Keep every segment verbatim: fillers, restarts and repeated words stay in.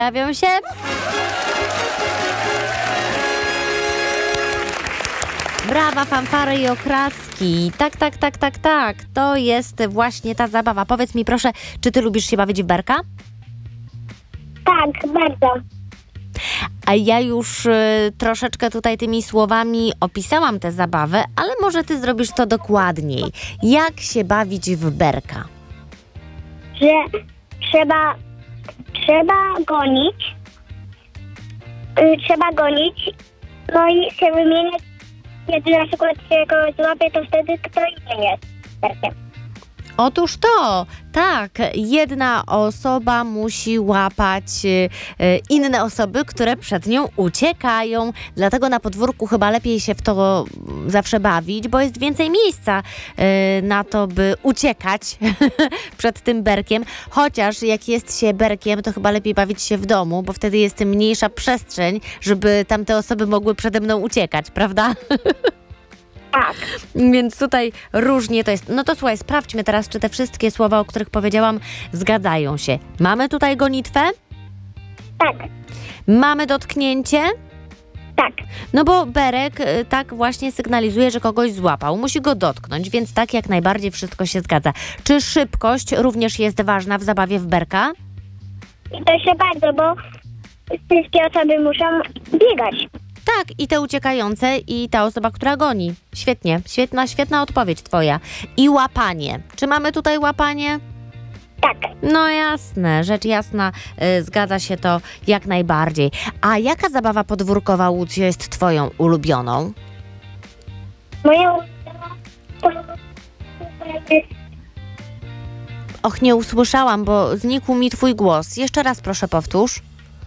Pojawią się... Brawa, fanfary i oklaski. Tak, tak, tak, tak, tak. To jest właśnie ta zabawa. Powiedz mi proszę, czy ty lubisz się bawić w berka? Tak, bardzo. A ja już y, troszeczkę tutaj tymi słowami opisałam tę zabawę, ale może ty zrobisz to dokładniej. Jak się bawić w berka? Że trzeba, trzeba gonić, y, trzeba gonić, no i się wymieniać. Kiedy na przykład się kogoś złapie, to wtedy kto inny jest berkiem. Otóż to, tak, jedna osoba musi łapać y, y, inne osoby, które przed nią uciekają. Dlatego na podwórku chyba lepiej się w to zawsze bawić, bo jest więcej miejsca y, na to, by uciekać przed tym berkiem. Chociaż jak jest się berkiem, to chyba lepiej bawić się w domu, bo wtedy jest mniejsza przestrzeń, żeby tamte osoby mogły przede mną uciekać, prawda? Tak. Więc tutaj różnie to jest. No to słuchaj, sprawdźmy teraz, czy te wszystkie słowa, o których powiedziałam, zgadzają się. Mamy tutaj gonitwę? Tak, Mamy dotknięcie? tak, No bo berek y, tak właśnie sygnalizuje, że kogoś złapał. Musi go dotknąć, więc tak jak najbardziej wszystko się zgadza. Czy szybkość również jest ważna w zabawie w berka? i to się bardzo, bo wszystkie osoby muszą biegać. Tak, i te uciekające, i ta osoba, która goni. Świetnie, świetna, świetna odpowiedź twoja. I łapanie. Czy mamy tutaj łapanie? Tak, No jasne, rzecz jasna, y, zgadza się to jak najbardziej. A jaka zabawa podwórkowa, Łucjo, jest twoją ulubioną? moja ulubiona to jest Och, nie usłyszałam, bo znikł mi twój głos. Jeszcze raz proszę powtórz.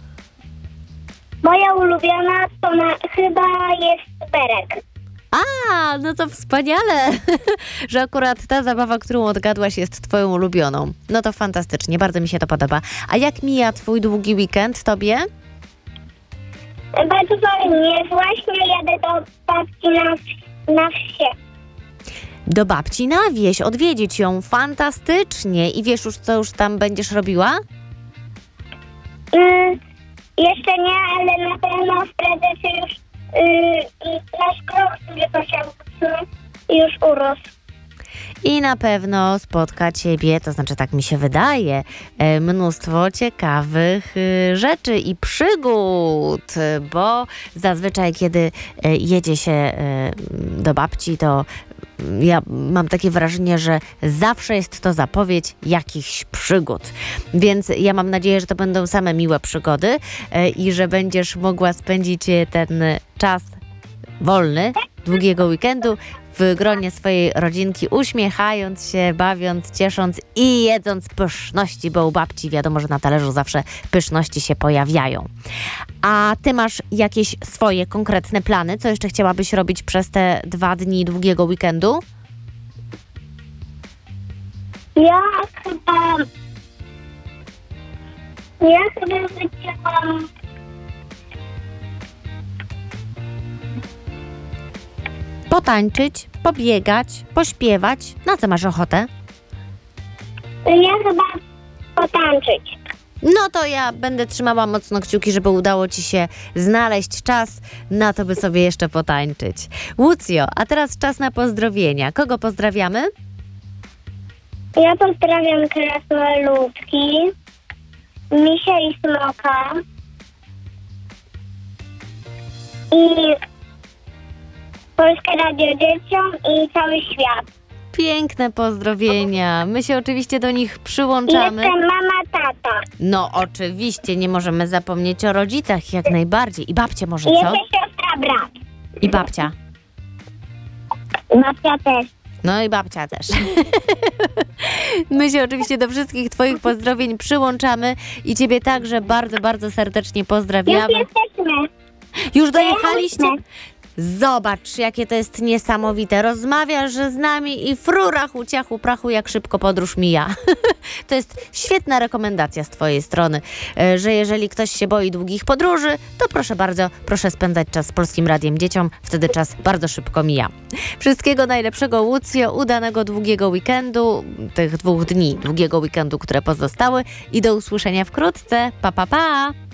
Moja ulubiona to na, chyba jest berek. A, no to wspaniale, że akurat ta zabawa, którą odgadłaś, jest twoją ulubioną. No to fantastycznie, bardzo mi się to podoba. A jak mija twój długi weekend tobie? Bardzo fajnie. Właśnie jadę do babci na, na wsie. Do babci na wieś, odwiedzić ją. Fantastycznie. I wiesz już, co już tam będziesz robiła? Mm, jeszcze nie, ale na pewno sprawdzę, czy już yy, nasz krok, który posiadamy, już urósł. I na pewno spotka ciebie, to znaczy tak mi się wydaje, e, mnóstwo ciekawych e, rzeczy i przygód, e, bo zazwyczaj kiedy e, jedzie się e, do babci, to ja mam takie wrażenie, że zawsze jest to zapowiedź jakichś przygód. Więc ja mam nadzieję, że to będą same miłe przygody e, i że będziesz mogła spędzić e, ten czas wolny, długiego weekendu w gronie swojej rodzinki, uśmiechając się, bawiąc, ciesząc i jedząc pyszności, bo u babci wiadomo, że na talerzu zawsze pyszności się pojawiają. A ty masz jakieś swoje konkretne plany? Co jeszcze chciałabyś robić przez te dwa dni długiego weekendu? Ja chyba... Ja chyba chciałam... Potańczyć, pobiegać, pośpiewać. Na co masz ochotę? Ja chyba potańczyć. No to ja będę trzymała mocno kciuki, żeby udało ci się znaleźć czas na to, by sobie jeszcze potańczyć. Łucjo, a teraz czas na pozdrowienia. Kogo pozdrawiamy? Ja pozdrawiam krasnoludki, misia i smoka i Polskie Radio Dzieciom i cały świat. Piękne pozdrowienia. My się oczywiście do nich I przyłączamy. jestem mama, tata. No oczywiście, nie możemy zapomnieć o rodzicach jak najbardziej. I babcie może, I co? jeszcze siostra, brat. I babcia. Babcia też. No i babcia też. My się oczywiście do wszystkich twoich pozdrowień przyłączamy i ciebie także bardzo, bardzo serdecznie Już pozdrawiamy. jesteśmy. Już dojechaliście? Zobacz, jakie to jest niesamowite. Rozmawiasz z nami i frurachu, ciachu, prachu, jak szybko podróż mija. To jest świetna rekomendacja z twojej strony, e, że jeżeli ktoś się boi długich podróży, to proszę bardzo, proszę spędzać czas z Polskim Radiem Dzieciom. Wtedy czas bardzo szybko mija. Wszystkiego najlepszego, Łucjo, udanego długiego weekendu, tych dwóch dni długiego weekendu, które pozostały i do usłyszenia wkrótce. Pa, pa, pa!